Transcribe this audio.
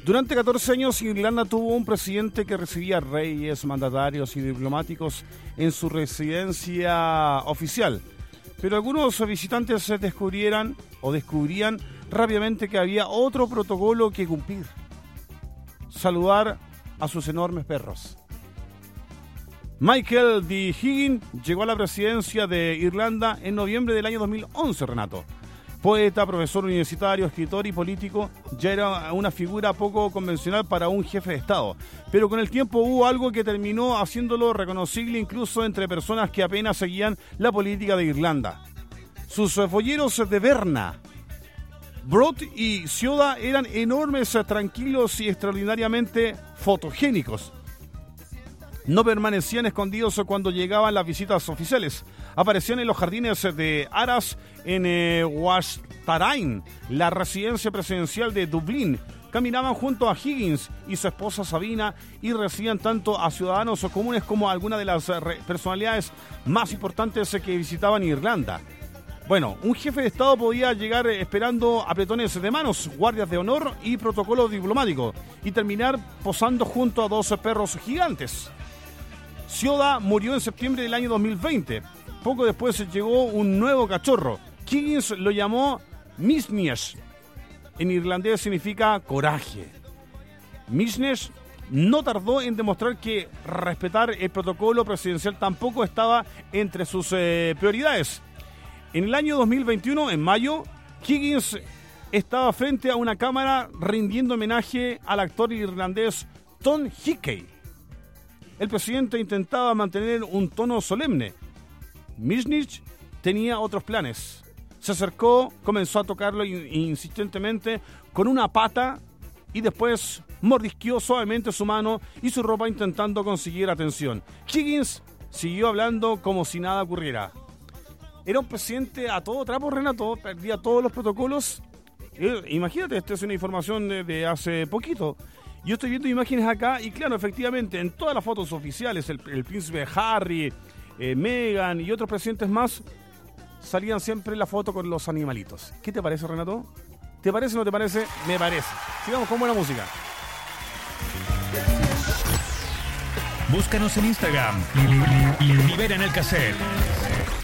Durante 14 años, Irlanda tuvo un presidente que recibía reyes, mandatarios y diplomáticos en su residencia oficial. Pero algunos visitantes descubrían rápidamente que había otro protocolo que cumplir: saludar a sus enormes perros. Michael D. Higgins llegó a la presidencia de Irlanda en noviembre del año 2011, Renato. Poeta, profesor universitario, escritor y político, ya era una figura poco convencional para un jefe de Estado. Pero con el tiempo hubo algo que terminó haciéndolo reconocible incluso entre personas que apenas seguían la política de Irlanda. Sus folleros de Berna, Brot y Cioda eran enormes, tranquilos y extraordinariamente fotogénicos. No permanecían escondidos cuando llegaban las visitas oficiales. Aparecían en los jardines de Aras, en Wastarain, la residencia presidencial de Dublín. Caminaban junto a Higgins y su esposa Sabina y recibían tanto a ciudadanos comunes como a algunas de las personalidades más importantes que visitaban Irlanda. Bueno, un jefe de Estado podía llegar esperando apretones de manos, guardias de honor y protocolo diplomático y terminar posando junto a 2 perros gigantes. Cioda murió en septiembre del año 2020. Poco después llegó un nuevo cachorro. Higgins lo llamó Misnesh. En irlandés significa coraje. Misnesh no tardó en demostrar que respetar el protocolo presidencial tampoco estaba entre sus prioridades. En el año 2021, en mayo, Higgins estaba frente a una cámara rindiendo homenaje al actor irlandés Tom Hickey. El presidente intentaba mantener un tono solemne. Misnesh tenía otros planes. Se acercó, comenzó a tocarlo insistentemente con una pata y después mordisqueó suavemente su mano y su ropa intentando conseguir atención. Higgins siguió hablando como si nada ocurriera. Era un presidente a todo trapo, Renato, perdía todos los protocolos. Imagínate, esta es una información de hace poquito. Yo estoy viendo imágenes acá y claro, efectivamente, en todas las fotos oficiales, el príncipe Harry, Meghan y otros presidentes más, salían siempre la foto con los animalitos. ¿Qué te parece, Renato? ¿Te parece o no te parece? Me parece. Sigamos con buena música. Búscanos en Instagram. Libera en el cassette.